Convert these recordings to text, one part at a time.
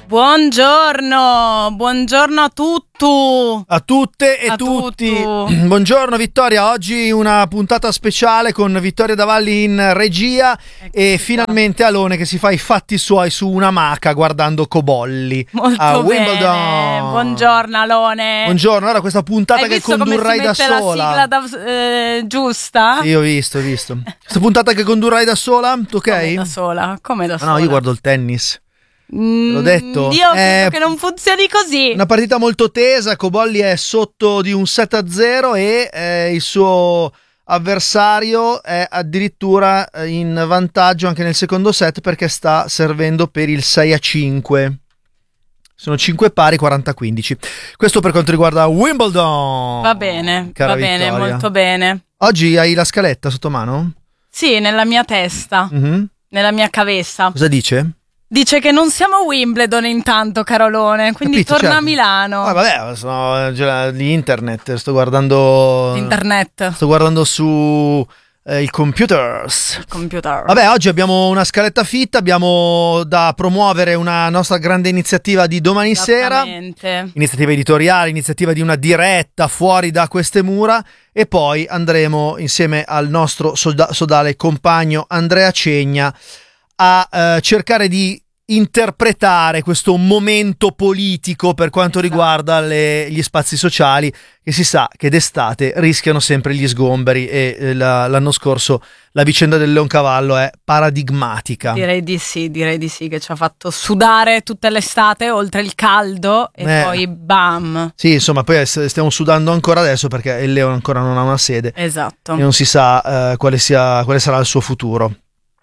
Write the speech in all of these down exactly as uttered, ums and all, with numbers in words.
Buongiorno, buongiorno a tutti. A tutte e a tutti. Tuttu. Buongiorno Vittoria, oggi una puntata speciale con Vittoria Davalli in regia. Ecco, e finalmente Alone che si fa i fatti suoi su un'amaca guardando Cobolli molto a bene. Wimbledon. Buongiorno Alone. Buongiorno, allora questa puntata Hai che visto condurrai come si da mette sola. la sigla da, eh, giusta? Sì, ho visto, ho visto. Questa puntata che condurrai da sola, tu ok? Come da sola? Come da Ah, sola? no, io guardo il tennis. Mm, L'ho detto. Io credo Eh, che non funzioni così. Una partita molto tesa, Cobolli è sotto di un sette a zero e eh, il suo avversario è addirittura in vantaggio anche nel secondo set perché sta servendo per il sei a cinque. Sono cinque pari, quaranta a quindici. Questo per quanto riguarda Wimbledon. Va bene, Cara va bene, Vittoria. molto bene. Oggi hai la scaletta sotto mano? Sì, nella mia testa, Mm-hmm. nella mia cabeza. Cosa dice? Dice che non siamo a Wimbledon intanto, Carolone, quindi Capito, torna certo. a Milano. Ah, vabbè, sono cioè, di internet, sto guardando Internet. Sto guardando su eh, il computers. Il computer. Vabbè, oggi abbiamo una scaletta fitta, abbiamo da promuovere una nostra grande iniziativa di domani sera. Iniziativa editoriale, iniziativa di una diretta fuori da queste mura e poi andremo insieme al nostro soda- sodale compagno Andrea Cegna a eh, cercare di interpretare questo momento politico per quanto esatto. riguarda le, gli spazi sociali, che si sa che d'estate rischiano sempre gli sgomberi e eh, la, l'anno scorso la vicenda del Leoncavallo è paradigmatica. Direi di sì, direi di sì, che ci ha fatto sudare tutta l'estate oltre il caldo e Eh. poi bam. Sì, insomma, poi stiamo sudando ancora adesso perché il Leon ancora non ha una sede Esatto. e non si sa eh, quale sia, quale sarà il suo futuro.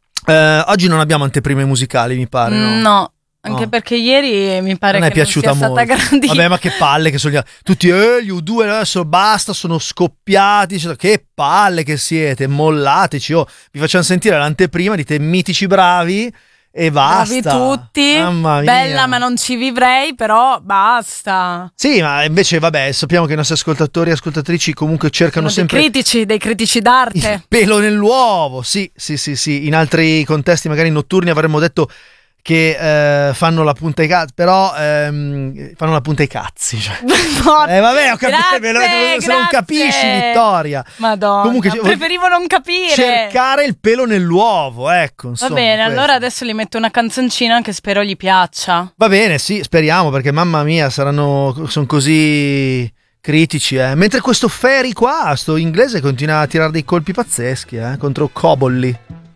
Eh, oggi non abbiamo anteprime musicali, mi pare, no? No, anche No. perché ieri mi pare Non è che piaciuta non sia molto. stata grandissima. Vabbè, ma che palle che sono gli tutti eh, gli U due adesso basta, sono scoppiati. Cioè, che palle che siete, mollateci. Oh, vi facciamo sentire l'anteprima, dite mitici bravi e basta. Bravi tutti. Mamma mia. Bella, ma non ci vivrei, però basta. Sì, ma invece vabbè, sappiamo che i nostri ascoltatori e ascoltatrici comunque cercano Sono sempre dei critici, dei critici d'arte. il pelo nell'uovo. Sì, sì, sì, sì. In altri contesti magari notturni avremmo detto che eh, fanno la punta ai cazzi, però ehm, fanno la punta ai cazzi. Cioè. Eh vabbè, ho capito, Grazie, se non grazie. capisci, Vittoria. Madonna, Comunque, preferivo non capire. Cercare il pelo nell'uovo, ecco. Va Insomma, bene, questo. allora adesso gli metto una canzoncina che spero gli piaccia. Va bene, sì, speriamo, perché mamma mia, saranno sono così critici, eh. Mentre questo Ferry qua, sto inglese, continua a tirare dei colpi pazzeschi, eh, contro Cobolli.